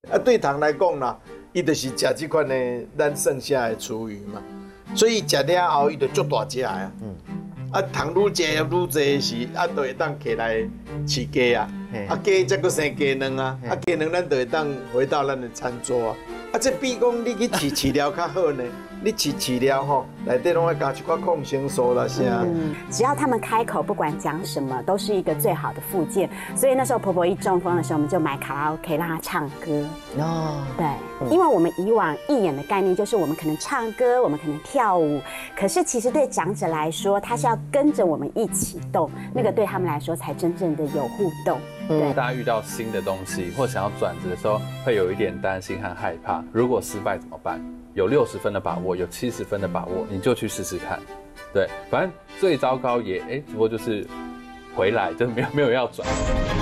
对虫来讲啦，伊就是食这款的咱剩下的厨余嘛，所以食了后，伊就足大只啊。虫愈食愈侪时，就会当起来饲鸡啊。鸡才阁生鸡卵啊。鸡卵咱就会当回到咱的餐桌啊。这比讲你去饲饲料较好呢。你饲料吼，内底拢会加一寡抗生素啦啥。 只要他们开口，不管讲什么，都是一个最好的附件。所以那时候婆婆一中风的时候，我们就买卡拉 OK 让她唱歌。对，因为我们以往义演的概念就是我们可能唱歌，我们可能跳舞，可是其实对长者来说，他是要跟着我们一起动，那个对他们来说才真正的有互动。对， 大家遇到新的东西或想要转职的时候，会有一点担心和害怕。如果失败怎么办？有60分的把握，有70分的把握，你就去试试看。对，反正最糟糕也只不过就是回来，就是没有要转。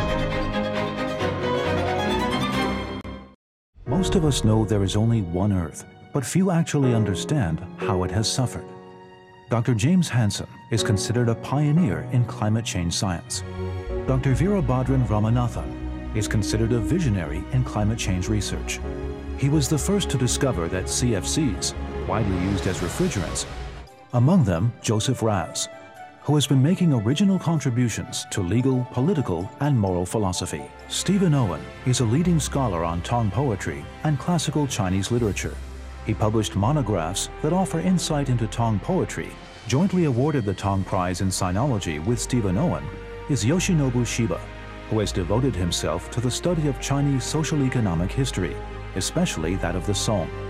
Most of us know there is only one Earth, but few actually understand how it has suffered. Dr. James Hansen is considered a pioneer in climate change science. Dr. Veerabhadran Ramanathan is considered a visionary in climate change research. He was the first to discover that CFCs, widely used as refrigerants, among them Joseph Raz, who has been making original contributions to legal, political, and moral philosophy. Stephen Owen is a leading scholar on Tong poetry and classical Chinese literature. He published monographs that offer insight into Tong poetry. Jointly awarded the Tong Prize in Sinology with Stephen Owen is Yoshinobu Shiba, who has devoted himself to the study of Chinese social-economic history, especially that of the Song.